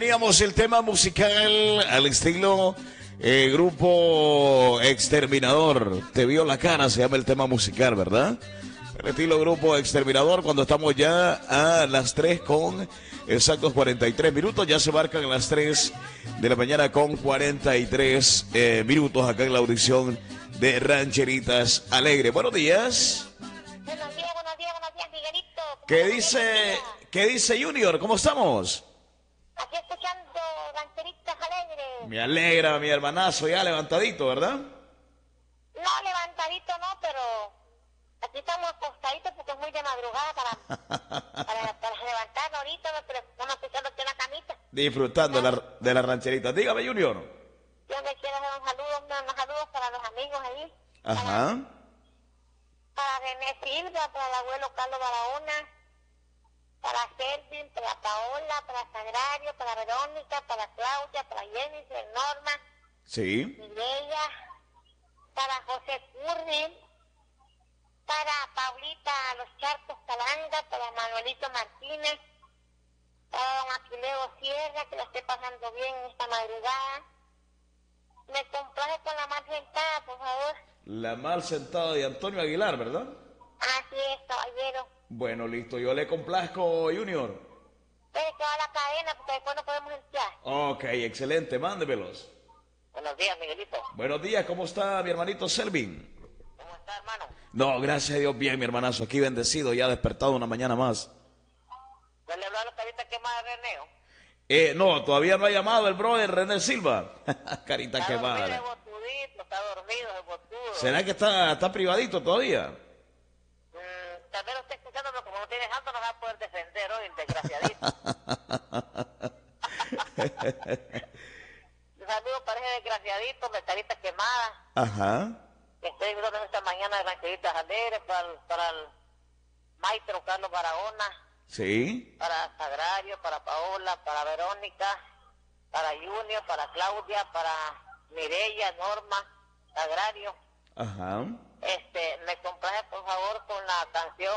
Teníamos el tema musical al estilo Grupo Exterminador. Te vio la cara, se llama el tema musical, ¿verdad? El estilo Grupo Exterminador, cuando estamos ya a las 3 con exactos 43 minutos. Ya se marcan las 3 de la mañana con 43 minutos acá en la audición de Rancheritas Alegre. Buenos días. Buenos días, Miguelito. ¿Qué dice Junior? ¿Cómo estamos? Aquí escuchando Rancheritas Alegres. Me alegra, mi hermanazo, ya levantadito, ¿verdad? No, levantadito no, pero aquí estamos acostaditos porque es muy de madrugada para levantarnos ahorita, ¿no? Pero estamos escuchando aquí en la camita. Disfrutando de la rancherita. Dígame, Junior. Yo le quiero dar unos saludos para los amigos ahí. Ajá. Para René Silva, para el abuelo Carlos Barahona, para Selvin, para Paola, para Sagrario, para Verónica, para Claudia, para Jennifer, Norma, Sí. Mireya, para José Curry, para Paulita Los Charcos Calanga, para Manuelito Martínez, para don Aquileo Sierra, que la esté pasando bien esta madrugada. Me complace con la más sentada, por favor. La mal sentada de Antonio Aguilar, ¿verdad? Así es, caballero. Bueno, listo. Yo le complazco, Junior. Espere que va la cadena, porque después no podemos entrar. Ok, excelente. Mándemelos. Buenos días, Miguelito. Buenos días. ¿Cómo está mi hermanito Selvin? ¿Cómo está, hermano? No, gracias a Dios, bien, mi hermanazo. Aquí bendecido, ya despertado una mañana más. ¿Ya le habló a los caritas quemadas de Reneo? No, todavía no ha llamado el brother René Silva. Carita Está dormido de quemada. botudito, está dormido de botudo. ¿Será que está privadito todavía? Tal vez lo esté escuchando, pero como no tiene santo, no va a poder defender hoy el desgraciadito. Un saludo para ese desgraciadito, de caritas quemadas. Ajá. Estoy viendo esta mañana de Rancheritas Alegres para el maestro Carlos Barahona, Sí. para Sagrario, para Paola, para Verónica, para Junior, para Claudia, para Mireya, Norma, Sagrario. Ajá. Me complace por favor con la canción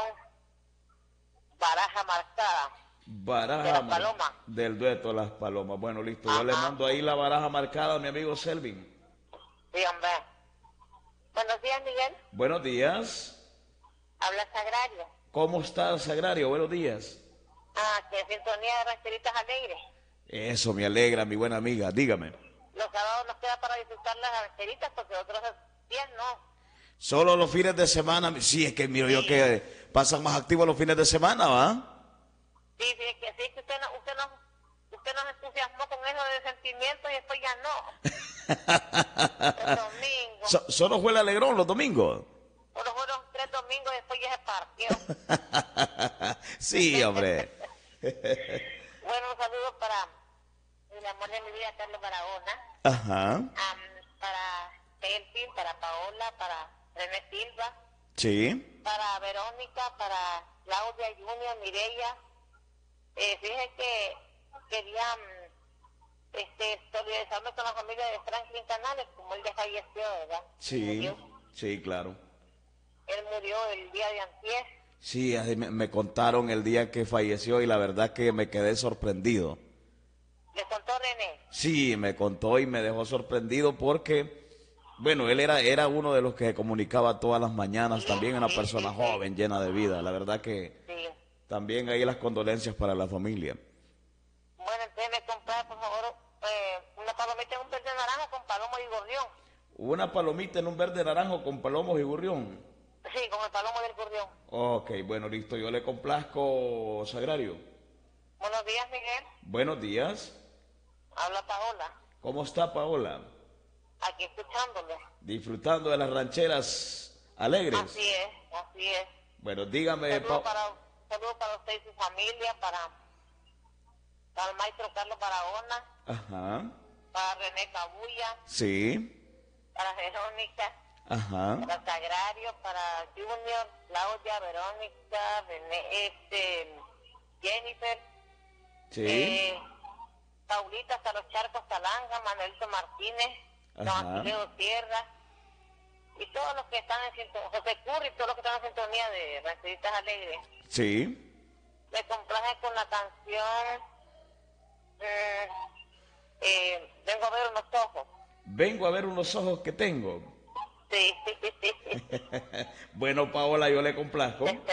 Baraja Marcada de Las Palomas. Del dueto Las Palomas. Bueno, listo. Yo le mando ahí la baraja marcada a mi amigo Selvin. Sí, hombre. Buenos días, Miguel. Buenos días. Habla Sagrario. ¿Cómo está, Sagrario? Buenos días. Que sintonía de Rancheritas Alegres. Eso me alegra, mi buena amiga. Dígame. Los sábados nos queda para disfrutar las rancheritas porque otros días no. Solo los fines de semana. Sí, es que miro yo que pasan más activos los fines de semana, ¿va? Sí, que usted nos entusiasmó con eso de sentimientos y después ya no. El domingo. ¿Solo fue el Alegrón los domingos? Solo fueron 3 domingos y después ya se partió. Sí, hombre. Bueno, un saludo para el amor de mi vida, Carlos Barahona. Ajá. Para Selvin, para Paola, para René Silva. Sí. Para Verónica, para Claudia, Junior, Mireya. Fíjense que quería solidarizarme con la familia de Franklin Canales, como él ya falleció, ¿verdad? Sí, sí, claro. Él murió el día de antier. Sí, así me contaron el día que falleció y la verdad que me quedé sorprendido. ¿Le contó René? Sí, me contó y me dejó sorprendido porque, bueno, él era uno de los que se comunicaba todas las mañanas, también una persona joven, llena de vida. La verdad que también ahí las condolencias para la familia. Bueno, entonces me comprar, por favor, una palomita en un verde naranjo con palomo y gorrión. Una palomita en un verde naranjo con palomos y gorrión. Sí, con el palomo del gorrión. Ok, bueno, listo. Yo le complazco, Sagrario. Buenos días, Miguel. Buenos días. Habla Paola. ¿Cómo está, Paola? Aquí escuchándole. Disfrutando de las rancheras alegres. Así es, así es. Bueno, dígame, Saludos para usted y su familia, para el maestro Carlos Barahona, Ajá. para René Cabulla, Sí. para Verónica, Ajá. para Sagrario, para Junior, Claudia, Verónica, René, Jennifer, Sí. Paulita, hasta los Charcos Talanga, Manuelito Martínez, don Ajá. Aquileo Sierra, y todos los que están en sintonía, José Curry, todos los que están en sintonía de Rancheritas Alegres. Sí. Me complace con la canción Vengo a ver unos ojos. Vengo a ver unos ojos que tengo. Sí. Bueno, Paola, yo le complazco. Bueno,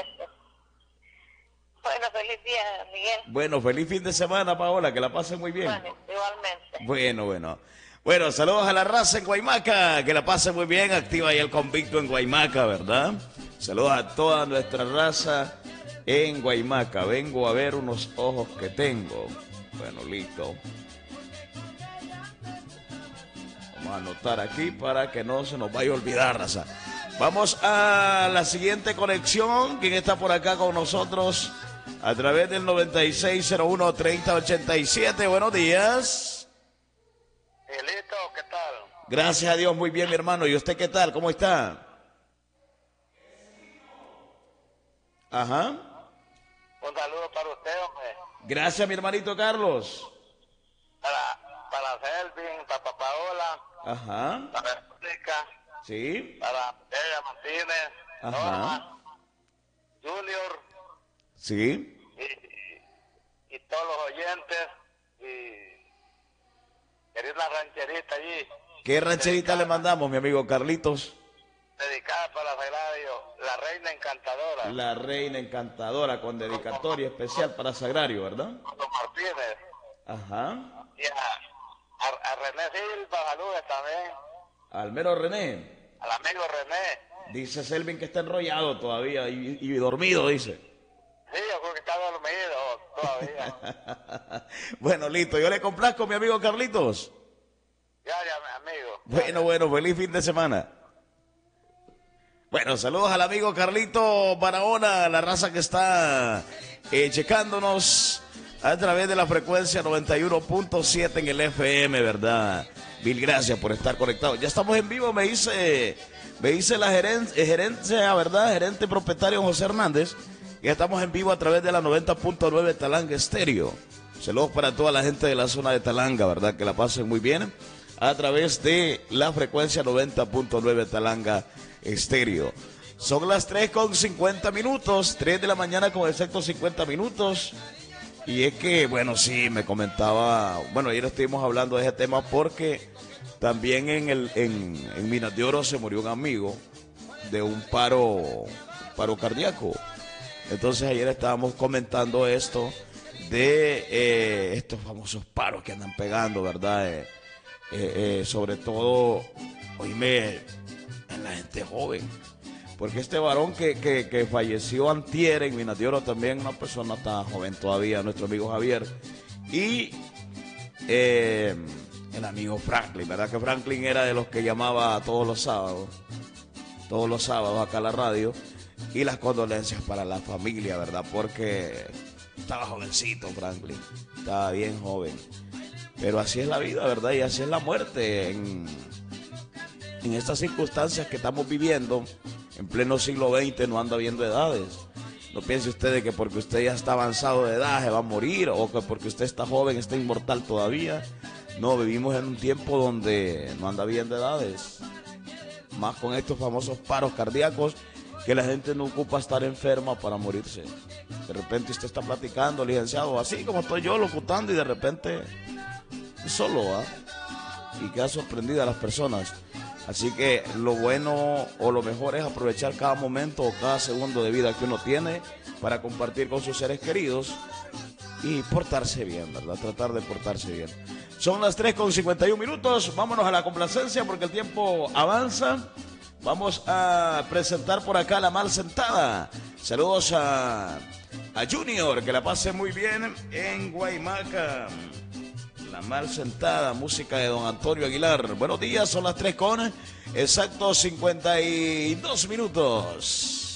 feliz día, Miguel. Bueno, feliz fin de semana, Paola, que la pasen muy bien. Bueno, igualmente. Bueno. Bueno, saludos a la raza en Guaymaca, que la pasen muy bien, activa ahí el convicto en Guaymaca, ¿verdad? Saludos a toda nuestra raza en Guaymaca. Vengo a ver unos ojos que tengo. Bueno, listo. Vamos a anotar aquí para que no se nos vaya a olvidar, raza. Vamos a la siguiente conexión. ¿Quién está por acá con nosotros? A través del 9601-3087. Buenos días. Miguelito, ¿qué tal? Gracias a Dios, muy bien, mi hermano. ¿Y usted qué tal? ¿Cómo está? Ajá. Un saludo para usted, hombre. Gracias, mi hermanito Carlos. Para Selvin, para Paola, Ajá. para Erika, Sí. para Ella Martínez, Ajá. Norma, Junior Sí. y todos los oyentes. Y quería una rancherita allí. ¿Qué rancherita le mandamos, mi amigo Carlitos? Dedicada para Sagrario, la Reina Encantadora. La Reina Encantadora, con dedicatoria especial para Sagrario, ¿verdad? Don Martínez. Ajá. Y a René Silva, saludos también. Al mero René. Al amigo René. Dice Selvin que está enrollado todavía y dormido, dice. Sí, yo creo que está dormido todavía. Bueno, listo. Yo le complazco, mi amigo Carlitos. Ya, mi amigo. Bueno, feliz fin de semana. Bueno, saludos al amigo Carlito Barahona, la raza que está checándonos a través de la frecuencia 91.7 en el FM, ¿verdad? Mil gracias por estar conectados. Ya estamos en vivo, me dice la gerencia, ¿verdad? Gerente propietario José Hernández. Ya estamos en vivo a través de la 90.9 Talanga Estéreo. Saludos para toda la gente de la zona de Talanga, ¿verdad? Que la pasen muy bien a través de la frecuencia 90.9 Talanga Estéreo. Son las 3:50, 3 de la mañana con exactos 50 minutos. Y es que, bueno, sí, me comentaba, bueno, ayer estuvimos hablando de ese tema porque también en Minas de Oro se murió un amigo de un paro cardíaco. Entonces ayer estábamos comentando esto de estos famosos paros que andan pegando, ¿verdad? Sobre todo, oíme, en la gente joven. Porque este varón que falleció antier en Minas de Oro también, una persona tan joven todavía, nuestro amigo Javier. Y el amigo Franklin, ¿verdad? Que Franklin era de los que llamaba todos los sábados acá a la radio. Y las condolencias para la familia, ¿verdad? Porque estaba jovencito Franklin, estaba bien joven. Pero así es la vida, ¿verdad? Y así es la muerte en estas circunstancias que estamos viviendo. En pleno siglo XX no anda viendo edades. No piense usted de que porque usted ya está avanzado de edad se va a morir, o que porque usted está joven está inmortal todavía. No, vivimos en un tiempo donde no anda viendo edades. Más con estos famosos paros cardíacos, que la gente no ocupa estar enferma para morirse. De repente usted está platicando, licenciado, así como estoy yo locutando, y de repente solo va y queda sorprendida a las personas. Así que lo bueno o lo mejor es aprovechar cada momento o cada segundo de vida que uno tiene para compartir con sus seres queridos y portarse bien, ¿verdad? Tratar de portarse bien. Son las 3:51. Vámonos a la complacencia porque el tiempo avanza. Vamos a presentar por acá la mal sentada. Saludos a Junior, que la pase muy bien en Guaymaca. La mal sentada, música de don Antonio Aguilar. Buenos días, son las 3:52.